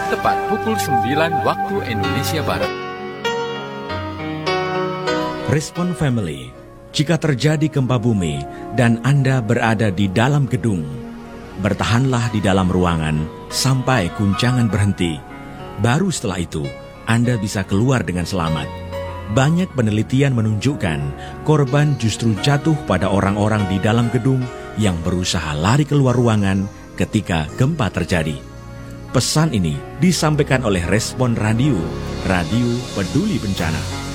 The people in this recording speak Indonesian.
tepat pukul 9 waktu Indonesia Barat. Respon Family. Jika terjadi gempa bumi dan Anda berada di dalam gedung, bertahanlah di dalam ruangan sampai guncangan berhenti. Baru setelah itu, Anda bisa keluar dengan selamat. Banyak penelitian menunjukkan korban justru jatuh pada orang-orang di dalam gedung yang berusaha lari keluar ruangan ketika gempa terjadi. Pesan ini disampaikan oleh Respon Radio, Radio Peduli Bencana.